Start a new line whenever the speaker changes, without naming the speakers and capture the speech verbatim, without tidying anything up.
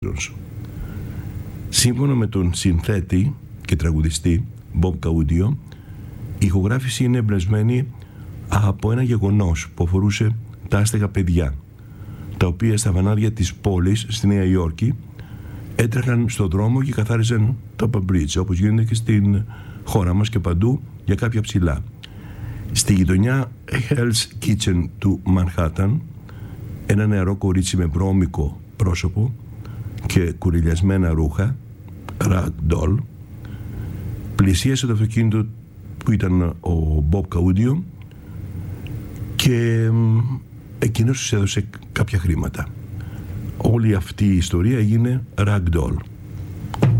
Σύμφωνα με τον συνθέτη και τραγουδιστή Bob Gaudio, η ηχογράφηση είναι εμπνευσμένη από ένα γεγονός που αφορούσε τα άστεγα παιδιά, τα οποία στα βανάρια της πόλης στη Νέα Υόρκη έτρεχαν στον δρόμο και καθάριζαν τα Upper Bridge, όπως γίνεται και στην χώρα μας και παντού για κάποια ψηλά. Στη γειτονιά Hell's Kitchen του Manhattan, ένα νεαρό κορίτσι με βρώμικο πρόσωπο και κουρελιασμένα ρούχα, rag doll, πλησίασε το αυτοκίνητο που ήταν ο Bob Gaudio και εκείνος τους έδωσε κάποια χρήματα. Όλη αυτή η ιστορία έγινε rag doll.